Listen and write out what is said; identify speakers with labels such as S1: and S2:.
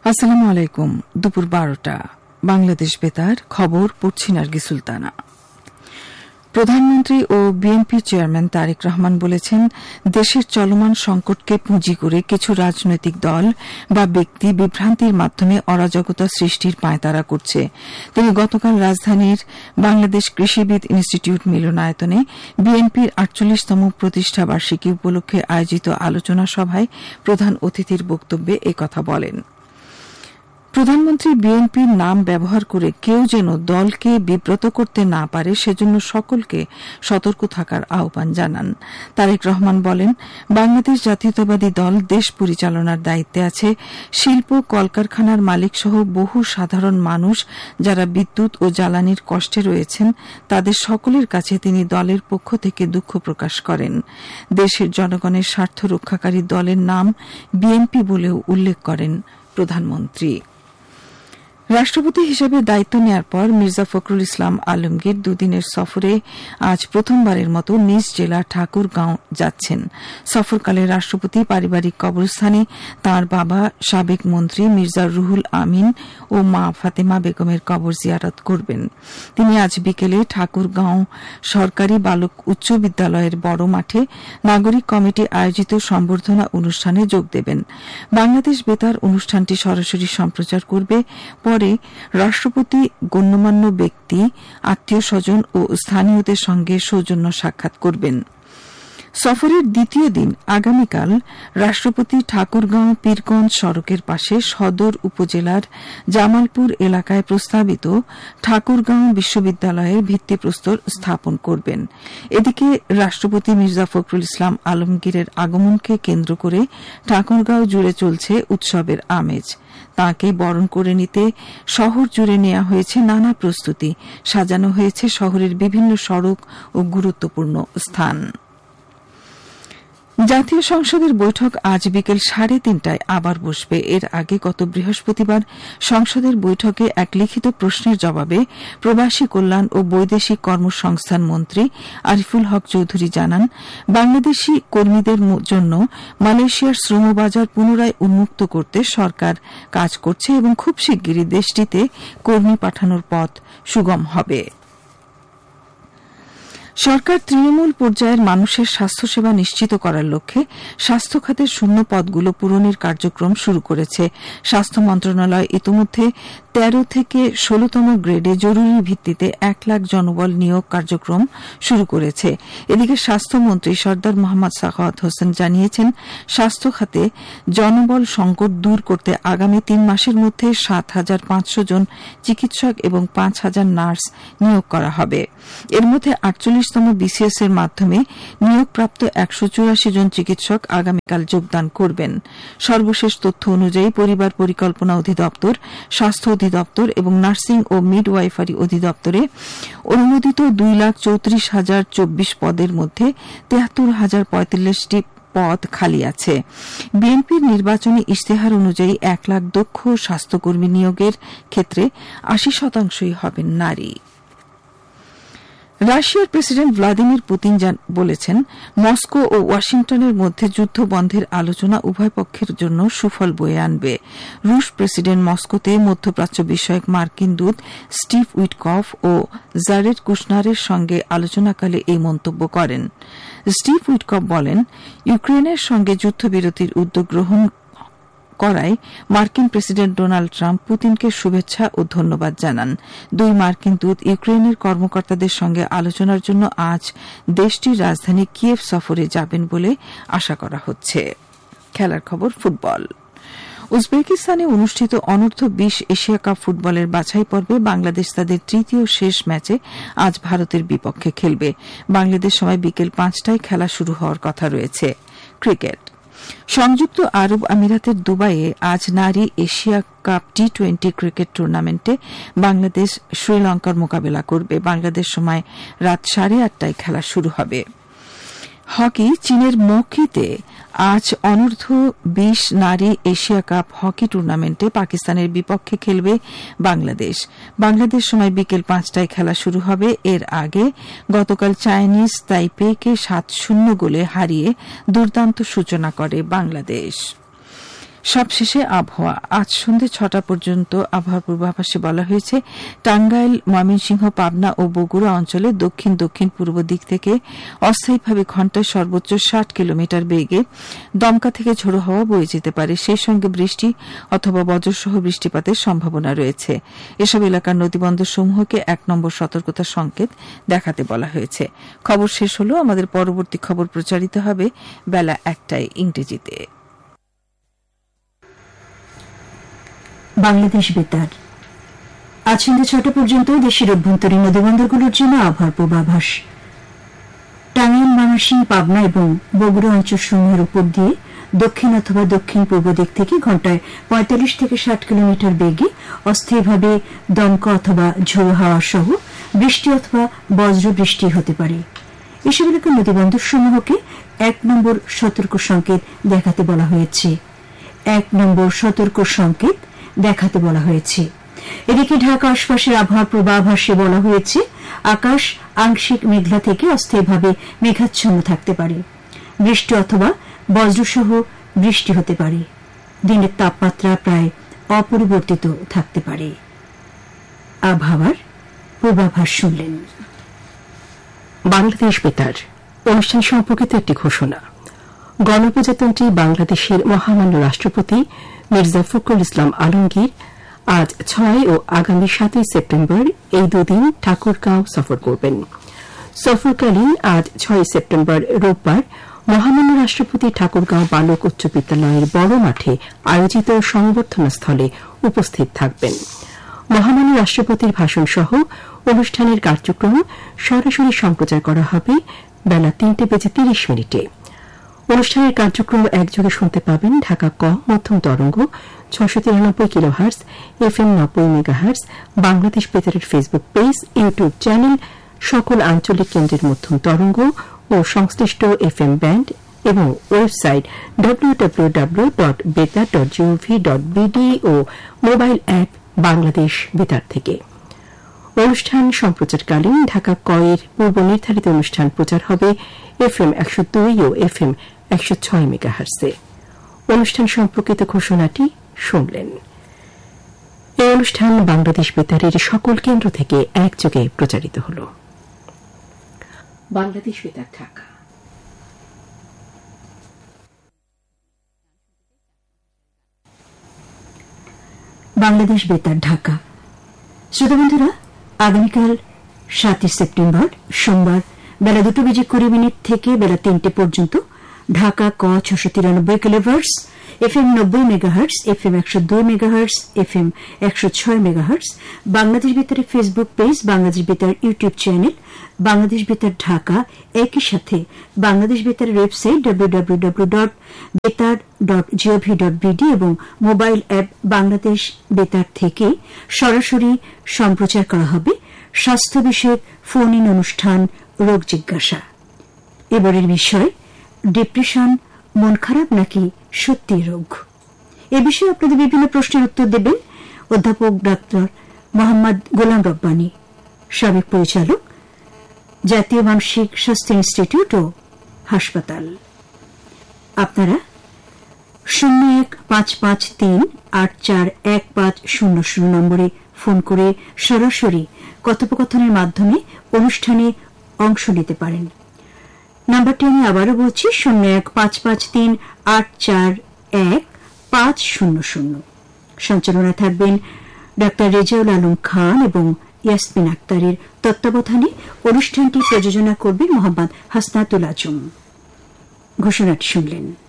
S1: আসসালামু আলাইকুম। দুপুর 12টা বাংলাদেশ বেতার খবর পড়ছি নার্গি সুলতানা। প্রধানমন্ত্রী ও বিএনপি চেয়ারম্যান তারেক রহমান বলেছেন, দেশের চলমান সংকটকে পুঁজি করে কিছু রাজনৈতিক দল বা ব্যক্তি বিভ্রান্তির মাধ্যমে অরাজকতা সৃষ্টির পাঁয়তারা করছে। তিনি গতকাল রাজধানীর বাংলাদেশ কৃষিবিদ ইনস্টিটিউট মিলনায়তনে বিএনপির ৪৮তম প্রতিষ্ঠা বার্ষিকী উপলক্ষে আয়োজিত আলোচনা সভায় প্রধান অতিথির বক্তব্যে একথা বলেন। প্রধানমন্ত্রী বিএনপির নাম ব্যবহার করে কেউ যেন দলকে বিব্রত করতে না পারে সেজন্য সকলকে সতর্ক থাকার আহ্বান জানান। তারেক রহমান বলেন, বাংলাদেশ জাতীয়তাবাদী দল দেশ পরিচালনার দায়িত্বে আছে। শিল্প কলকারখানার মালিকসহ বহু সাধারণ মানুষ যারা বিদ্যুৎ ও জ্বালানির কষ্টে রয়েছেন তাদের সকলের কাছে তিনি দলের পক্ষ থেকে দুঃখ প্রকাশ করেন। দেশের জনগণের স্বার্থ রক্ষাকারী দলের নাম বিএনপি বলেও উল্লেখ করেন প্রধানমন্ত্রী। রাষ্ট্রপতি হিসেবে দায়িত্ব নেওয়ার পর মির্জা ফখরুল ইসলাম আলমগীর দুদিনের সফরে আজ প্রথমবারের মতো নিজ জেলা ঠাকুরগাঁও যাচ্ছেন। সফরকালে রাষ্ট্রপতি পারিবারিক কবরস্থানে তাঁর বাবা সাবেক মন্ত্রী মির্জা রুহুল আমিন ও মা ফাতেমা বেগমের কবর জিয়ারত করবেন। তিনি আজ বিকেলে ঠাকুরগাঁও সরকারি বালক উচ্চ বিদ্যালয়ের বড় মাঠে নাগরিক কমিটি আয়োজিত সম্বর্ধনা অনুষ্ঠানে যোগ দেবেন। বাংলাদেশ বেতার অনুষ্ঠানটি সরাসরি সম্প্রচার করবে। পরে রাষ্ট্রপতি গণ্যমান্য ব্যক্তি, আত্মীয় স্বজন ও স্থানীয়দের সঙ্গে সৌজন্য সাক্ষাৎ করবেন। সফরের দ্বিতীয় দিন আগামীকাল রাষ্ট্রপতি ঠাকুরগাঁও পীরগঞ্জ সড়কের পাশে সদর উপজেলার জামালপুর এলাকায় প্রস্তাবিত ঠাকুরগাঁও বিশ্ববিদ্যালয়ের ভিত্তিপ্রস্তর স্থাপন করবেন। এদিকে রাষ্ট্রপতি মির্জা ফখরুল ইসলাম আলমগীরের আগমনকে কেন্দ্র করে ঠাকুরগাঁও জুড়ে চলছে উৎসবের আমেজ। তাঁকে বরণ করে নিতে শহর জুড়ে নেওয়া হয়েছে নানা প্রস্তুতি। সাজানো হয়েছে শহরের বিভিন্ন সড়ক ও গুরুত্বপূর্ণ স্থান। জাতীয় সংসদের বৈঠক আজ বিকেল ৩:৩০টায় আবার বসবে। এর আগে গত বৃহস্পতিবার সংসদের বৈঠকে এক লিখিত প্রশ্নের জবাবে প্রবাসী কল্যাণ ও বৈদেশিক কর্মসংস্থান মন্ত্রী আরিফুল হক চৌধুরী জানান, বাংলাদেশি কর্মীদের জন্য মালয়েশিয়ার শ্রমবাজার পুনরায় উন্মুক্ত করতে সরকার কাজ করছে এবং খুব শিগগিরই দেশটিতে কর্মী পাঠানোর পথ সুগম হবে। সরকার তৃণমূল পর্যায়ের মানুষের স্বাস্থ্যসেবা নিশ্চিত করার লক্ষ্যে স্বাস্থ্য খাতের শূন্য পদগুলো পূরণের কার্যক্রম শুরু করেছে। স্বাস্থ্য মন্ত্রণালয় ইতিমধ্যে ১৩ থেকে ১৬তম গ্রেডে জরুরি ভিত্তিতে ১ লাখ জনবল নিয়োগ কার্যক্রম শুরু করেছে। এদিকে স্বাস্থ্যমন্ত্রী সরদার মোহাম্মদ সাখাওয়াত হোসেন জানিয়েছেন, স্বাস্থ্য খাতে জনবল সংকট দূর করতে আগামী ৩ মাসের মধ্যে ৭,৫০০ জন চিকিৎসক এবং ৫,০০০ নার্স নিয়োগ করা হবে। এর মধ্যে ৪৮তম বিসিএস এর মাধ্যমে নিয়োগপ্রাপ্ত ১৮৪ জন চিকিৎসক আগামীকাল যোগদান করবেন। সর্বশেষ তথ্য অনুযায়ী পরিবার পরিকল্পনা অধিদপ্তর, স্বাস্থ্য অধিদপ্তর এবং নার্সিং ও মিডওয়াইফারি অধিদপ্তরে অনুমোদিত ২,৩৪,০২৪ পদের মধ্যে ৭৩,০৪৫টি পদ খালি আছে। বিএনপির নির্বাচনী ইশতেহার অনুযায়ী ১ লাখ দক্ষ স্বাস্থ্যকর্মী নিয়োগের ক্ষেত্রে ৮০% হবেন নারী। রাশিয়ার প্রেসিডেন্ট ভ্লাদিমির পুতিন বলেছেন, মস্কো ও ওয়াশিংটনের মধ্যে যুদ্ধ বন্ধের আলোচনা উভয় পক্ষের জন্য সুফল বয়ে আনবে। রুশ প্রেসিডেন্ট মস্কোতে মধ্যপ্রাচ্য বিষয়ক মার্কিন দূত স্টিভ উইটকফ ও জারেড কুশনারের সঙ্গে আলোচনাকালে এই মন্তব্য করেন। স্টিভ উইটকফ বলেন, ইউক্রেনের সঙ্গে যুদ্ধবিরতির উদ্যোগ গ্রহণ করায় মার্কিন প্রেসিডেন্ট ডোনাল্ড ট্রাম্প পুতিনকে শুভেচ্ছা ও ধন্যবাদ জানান। দুই মার্কিন দূত ইউক্রেনের কর্মকর্তাদের সঙ্গে আলোচনার জন্য আজ দেশটির রাজধানী কিয়েভ সফরে যাবেন বলে আশা করা হচ্ছে। খেলার খবর ফুটবল। উজবেকিস্তানে অনুষ্ঠিত অনূর্ধ্ব ২০ এশিয়া কাপ ফুটবলের বাছাই পর্বে বাংলাদেশ তাদের তৃতীয় শেষ ম্যাচে আজ ভারতের বিপক্ষে খেলবে। বাংলাদেশ সময় বিকেল ৫টায় খেলা শুরু হওয়ার কথা রয়েছে। ক্রিকেট। সংযুক্ত আরব আমিরাতের দুবাইয়ে আজ নারী এশিয়া কাপ টি-20 ক্রিকেট টুর্নামেন্টে বাংলাদেশ শ্রীলঙ্কার মোকাবেলা করবে। বাংলাদেশ সময় রাত ৮:৩০টায় খেলা শুরু হবে। হকি। চীনের মকিতে আজ অনূর্ধ্ব ২০ নারী এশিয়া কাপ হকি টুর্নামেন্টে পাকিস্তানের বিপক্ষে খেলবে বাংলাদেশ। বাংলাদেশ সময় বিকেল ৫টায় খেলা শুরু হবে। এর আগে গতকাল চাইনিজ তাইপেইকে ৭-০ গোলে হারিয়ে দুর্দান্ত সূচনা করে বাংলাদেশ। সবশেষে আবহাওয়া। আজ সন্ধ্যে ৬টা পর্যন্ত আবহাওয়ার পূর্বাভাসে বলা হয়েছে টাঙ্গাইল, ময়মনসিংহ, পাবনা ও বগুড়া অঞ্চলে দক্ষিণ দক্ষিণ পূর্ব দিক থেকে অস্থায়ীভাবে ঘণ্টায় সর্বোচ্চ ৬০ কিলোমিটার বেগে দমকা থেকে ঝোড়ো হাওয়া বয়ে যেতে পারে। সেই সঙ্গে বৃষ্টি অথবা বজ্রসহ বৃষ্টিপাতের সম্ভাবনা রয়েছে। এসব এলাকার নদীবন্দরসমূহকে ১ নম্বর সতর্কতা সংকেত দেখাতে বলা হয়েছে। খবর শেষ হল। আমাদের পরবর্তী খবর প্রচারিত হবে বেলা ১টায় ইংরেজিতে।
S2: বাংলাদেশ বেতার। আজ সন্ধ্যা ৬টা পর্যন্ত দেশের অভ্যন্তরীণ নদীবন্দরগুলোর জন্য আবহাওয়ার পূর্বাভাস। টাঙ্গাইল, ময়মনসিংহ, পাবনা এবং বগুড়া অঞ্চলসমূহের উপর দিয়ে দক্ষিণ অথবা দক্ষিণ পূর্ব দিক থেকে ঘণ্টায় ৪৫ থেকে ৬০ কিলোমিটার বেগে অস্থায়ীভাবে দমকা অথবা ঝোড়ো হাওয়া সহ বৃষ্টি অথবা বজ্র বৃষ্টি হতে পারে। এসব এলাকার নদীবন্দরসমূহকে ১ নম্বর সতর্ক সংকেত দেখাতে বলা হয়েছে। ১ নম্বর সতর্ক সংকেত দেখাতে বলা হয়েছে। এদিকে ঢাকা আশপাশের আবহাওয়ার পূর্বাভাসে বলা হয়েছে আকাশ আংশিক মেঘলা থেকে অস্থায়ীভাবে মেঘাচ্ছন্ন থাকতে পারে। বৃষ্টি অথবা বজ্রসহ বৃষ্টি হতে পারে। দিনের তাপমাত্রা প্রায় অপরিবর্তিত থাকতে পারে। আবহাওয়ার পূর্বাভাস শুনলেন।
S3: বাংলাদেশ বেতার অনুষ্ঠান সম্পর্কিত একটি ঘোষণা। গণপ্রজাতন্ত্রী বাংলাদেশের মহামান্য রাষ্ট্রপতি মির্জা ফখরুল ইসলাম আলমগীর আজ ৬ ও আগামী ৭ই সেপ্টেম্বর এই দুদিন ঠাকুরগাঁও সফর করবেন। সফরকালীন আজ ৬ সেপ্টেম্বর রোববার মহামান্য রাষ্ট্রপতি ঠাকুরগাঁও বালক উচ্চ বিদ্যালয়ের বড় মাঠে আয়োজিত সংবর্ধনা স্থলে উপস্থিত থাকবেন। মহামান্য রাষ্ট্রপতির ভাষণ সহ অনুষ্ঠানের কার্যক্রম সরাসরি সম্প্রচার করা হবে বেলা ৩:৩০। অনুষ্ঠানের কার্যক্রম একযোগে শুনতে পাবেন ঢাকা ক মধ্যম তরঙ্গ ৬৯৩ kilohertz, FM ৯০ megahertz, Bangladesh বেতারের Facebook page, YouTube channel, সকল আঞ্চলিক কেন্দ্রের মধ্যম তরঙ্গ ও সংশ্লিষ্ট FM ব্যান্ড এবং ওয়েবসাইট www.betar.gov.bd ও মোবাইল অ্যাপ বাংলাদেশ বেতার থেকে। অনুষ্ঠান সম্প্রচারকালীন ঢাকা ক এর পূর্ব নির্ধারিত অনুষ্ঠান প্রচার হবে FM ১০২ ও FM ১০৬ মেগাহার্টজে। অনুষ্ঠান সম্পর্কিত ঘোষণাটি শুনলেন। এই অনুষ্ঠান বাংলাদেশ বেতারের সকল কেন্দ্র থেকে একযোগে প্রচারিত হল। বাংলাদেশ বেতার ঢাকা।
S2: বাংলাদেশ বেতার ঢাকা। শ্রোতা বন্ধুরা, আগামীকাল ৭ই সেপ্টেম্বর সোমবার বেলা ২:২০ থেকে বেলা ৩টে পর্যন্ত ঢাকা ক ৬৯৩ kilohertz, FM ৯০ megahertz, FM ১০২ megahertz, FM ১০৬ megahertz, Bangladesh বেতারের Facebook page, Bangladesh বেতার ইউটিউব চ্যানেল, বাংলাদেশ বেতার ঢাকা, একই সাথে বাংলাদেশ বেতারের ওয়েবসাইট www.betar.gov.bd এবং মোবাইল অ্যাপ বাংলাদেশ বেতার থেকে সরাসরি সম্প্রচার করা হবে স্বাস্থ্য বিষয়ক ফোন ইন অনুষ্ঠান রোগ জিজ্ঞাসা। এবারের বিষয় ডিপ্রেশন, মন খারাপ নাকি সত্যি রোগ। এ বিষয়ে আপনাদের বিভিন্ন প্রশ্নের উত্তর দেবেন অধ্যাপক ডাক্তার মোহাম্মদ গোলাম রব্বানী, সাবেক পরিচালক, জাতীয় মানসিক স্বাস্থ্য ইনস্টিটিউট ও হাসপাতাল। আপনারা 0155384150 নম্বরে ফোন করে সরাসরি কথোপকথনের মাধ্যমে অনুষ্ঠানে অংশ নিতে পারেন। নাম্বারটি আমি আবারও বলছি 0155841500। সঞ্চালনায় থাকবেন ডাক্তার রেজাউল আলম খান এবং ইয়াসমিন আক্তারের তত্ত্বাবধানে। অনুষ্ঠানটি প্রযোজনা করবেন মোহাম্মদ হাসনাতুল আজম। ঘোষণাটি শুনলেন।